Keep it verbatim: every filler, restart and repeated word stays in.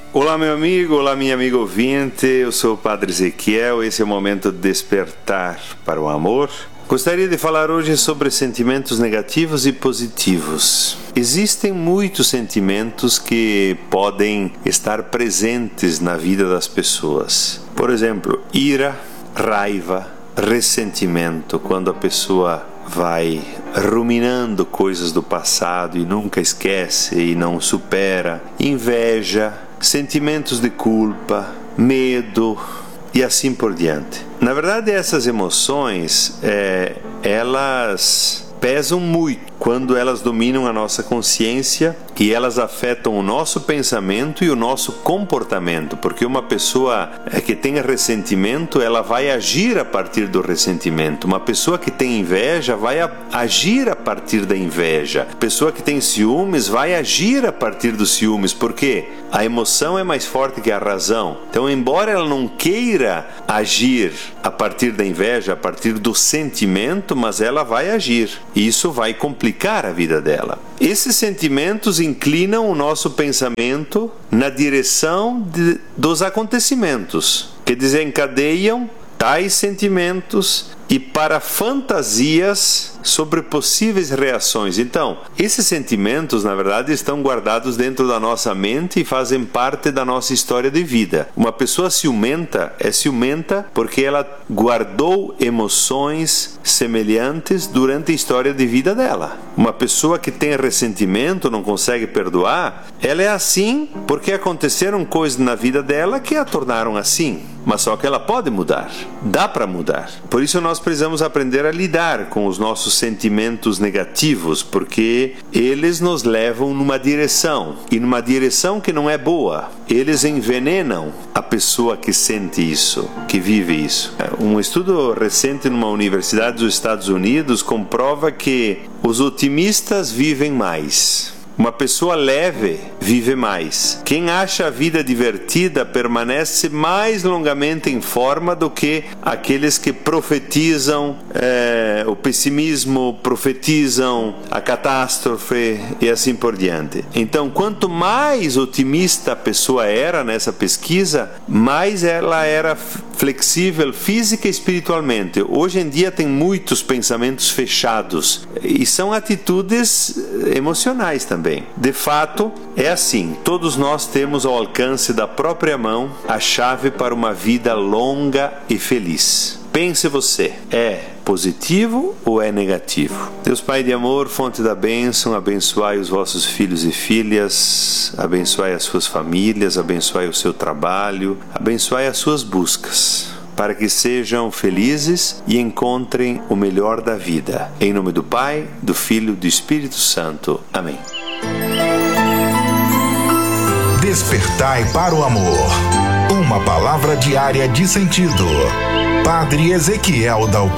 Olá, meu amigo, olá, minha amiga ouvinte, eu sou o Padre Ezequiel, esse é o momento de despertar para o amor. Gostaria de falar hoje sobre sentimentos negativos e positivos. Existem muitos sentimentos que podem estar presentes na vida das pessoas. Por exemplo, ira, raiva, ressentimento, quando a pessoa vai ruminando coisas do passado e nunca esquece e não supera, inveja, sentimentos de culpa, medo e assim por diante. Na verdade, essas emoções, é, elas pesam muito quando elas dominam a nossa consciência e elas afetam o nosso pensamento e o nosso comportamento, porque uma pessoa que tem ressentimento, ela vai agir a partir do ressentimento. Uma pessoa que tem inveja vai agir a partir da inveja. A pessoa que tem ciúmes vai agir a partir dos ciúmes, porque a emoção é mais forte que a razão. Então, embora ela não queira agir a partir da inveja, a partir do sentimento, mas ela vai agir. E isso vai complicar a vida dela. Esses sentimentos inclinam o nosso pensamento na direção de, dos acontecimentos que desencadeiam tais sentimentos e para fantasias sobre possíveis reações. Então, esses sentimentos, na verdade, estão guardados dentro da nossa mente e fazem parte da nossa história de vida. Uma pessoa ciumenta é ciumenta porque ela guardou emoções semelhantes durante a história de vida dela. Uma pessoa que tem ressentimento, não consegue perdoar, ela é assim porque aconteceram coisas na vida dela que a tornaram assim. Mas só que ela pode mudar. Dá para mudar. Por isso nós precisamos aprender a lidar com os nossos sentimentos negativos, porque eles nos levam numa direção, e numa direção que não é boa. Eles envenenam a pessoa que sente isso, que vive isso. Um estudo recente numa universidade dos Estados Unidos comprova que os otimistas vivem mais. Uma pessoa leve vive mais. Quem acha a vida divertida permanece mais longamente em forma do que aqueles que profetizam é, o pessimismo, profetizam a catástrofe e assim por diante. Então, quanto mais otimista a pessoa era nessa pesquisa, mais ela era flexível física e espiritualmente. Hoje em dia tem muitos pensamentos fechados e são atitudes emocionais também. De fato, é assim, todos nós temos ao alcance da própria mão a chave para uma vida longa e feliz. Pense você, é positivo ou é negativo? Deus Pai de amor, fonte da bênção, abençoai os vossos filhos e filhas, abençoai as suas famílias, abençoai o seu trabalho, abençoai as suas buscas, para que sejam felizes e encontrem o melhor da vida. Em nome do Pai, do Filho e do Espírito Santo. Amém. Despertai para o amor. Uma palavra diária de sentido. Padre Ezequiel Dalpo.